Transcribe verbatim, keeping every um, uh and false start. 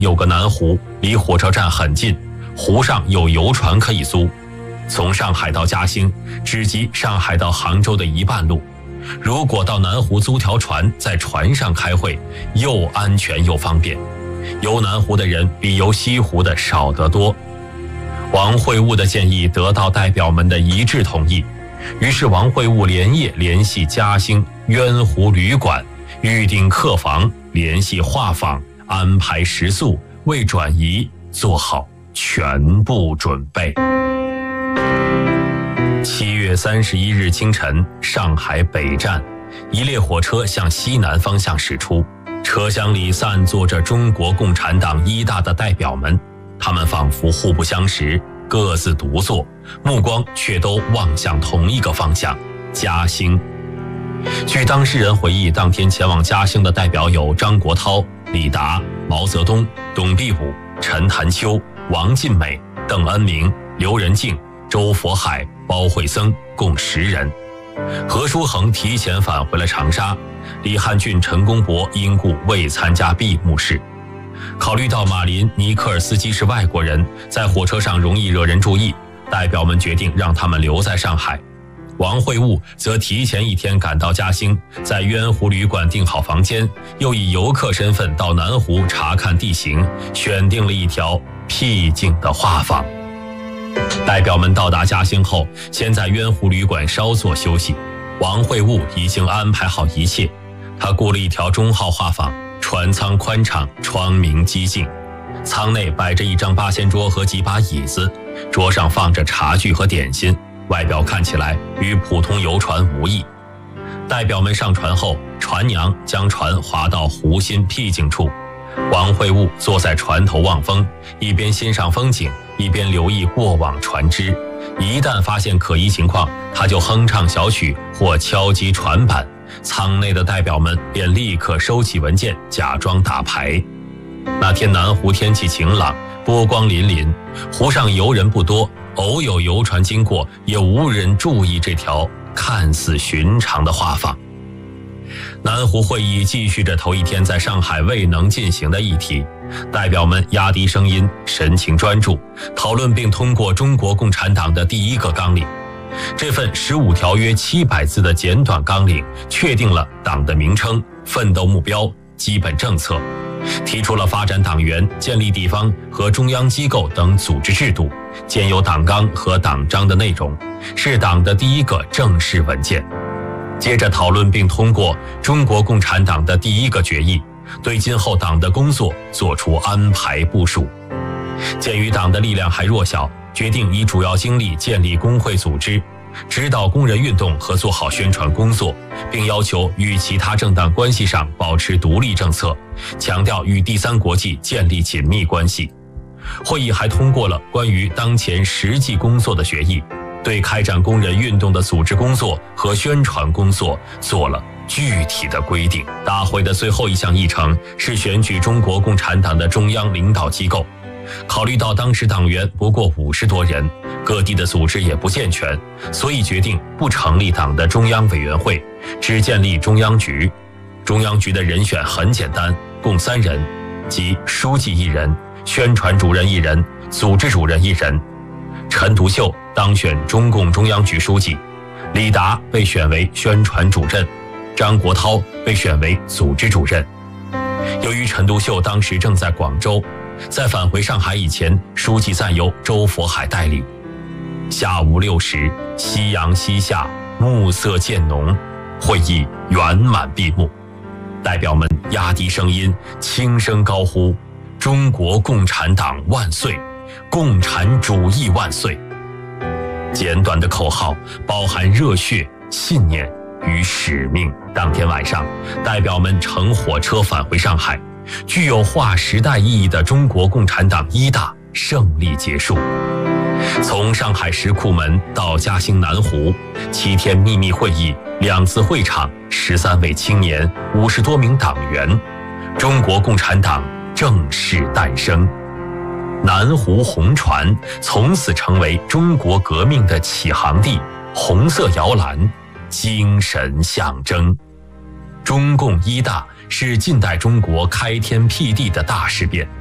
有个南湖，离火车站很近，湖上有游船可以租，从上海到嘉兴只及上海到杭州的一半路。如果到南湖租条船，在船上开会，又安全又方便。游南湖的人比游西湖的少得多。王会悟的建议得到代表们的一致同意，于是王会悟连夜联系嘉兴渊湖旅馆，预订客房，联系画舫，安排食宿，为转移做好全部准备。七月三十一日清晨，上海北站，一列火车向西南方向驶出，车厢里散坐着中国共产党一大的代表们，他们仿佛互不相识，各自独坐，目光却都望向同一个方向——嘉兴。据当事人回忆，当天前往嘉兴的代表有张国焘、李达、毛泽东、董必武、陈潭秋、王尽美、邓恩铭、刘仁静、周佛海、包惠僧，共十人。何书衡提前返回了长沙，李汉俊、陈公博因故未参加闭幕式。考虑到马林尼科尔斯基是外国人，在火车上容易惹人注意，代表们决定让他们留在上海。王会悟则提前一天赶到嘉兴，在渊湖旅馆订好房间，又以游客身份到南湖查看地形，选定了一条僻静的画舫。代表们到达嘉兴后，先在渊湖旅馆稍作休息。王会悟已经安排好一切，他雇了一条中号画舫，船舱宽敞，窗明几净。舱内摆着一张八仙桌和几把椅子，桌上放着茶具和点心，外表看起来与普通游船无异。代表们上船后，船娘将船划到湖心僻静处，王会悟坐在船头望风，一边欣赏风景，一边留意过往船只。一旦发现可疑情况，他就哼唱小曲或敲击船板，舱内的代表们便立刻收起文件，假装打牌。那天南湖天气晴朗，波光粼粼，湖上游人不多，偶有游船经过，也无人注意这条看似寻常的画舫。南湖会议继续着头一天在上海未能进行的议题，代表们压低声音，神情专注，讨论并通过中国共产党的第一个纲领。这份十五条约七百字的简短纲领，确定了党的名称、奋斗目标、基本政策，提出了发展党员、建立地方和中央机构等组织制度，建有党纲和党章的内容，是党的第一个正式文件。接着讨论并通过中国共产党的第一个决议，对今后党的工作作出安排部署。鉴于党的力量还弱小，决定以主要精力建立工会组织，指导工人运动和做好宣传工作，并要求与其他政党关系上保持独立政策，强调与第三国际建立紧密关系。会议还通过了关于当前实际工作的决议，对开展工人运动的组织工作和宣传工作做了具体的规定。大会的最后一项议程是选举中国共产党的中央领导机构。考虑到当时党员不过五十多人，各地的组织也不健全，所以决定不成立党的中央委员会，只建立中央局。中央局的人选很简单，共三人，即书记一人，宣传主任一人，组织主任一人。陈独秀当选中共中央局书记，李达被选为宣传主任，张国焘被选为组织主任。由于陈独秀当时正在广州，在返回上海以前，书记暂由周佛海代理。下午六时，夕阳西下，暮色渐浓，会议圆满闭幕。代表们压低声音，轻声高呼：中国共产党万岁！共产主义万岁！简短的口号包含热血、信念与使命。当天晚上，代表们乘火车返回上海，具有划时代意义的中国共产党一大胜利结束。从上海石库门到嘉兴南湖，七天秘密会议，两次会场，十三位青年，五十多名党员，中国共产党正式诞生。南湖红船从此成为中国革命的起航地，红色摇篮，精神象征。中共一大是近代中国开天辟地的大事变。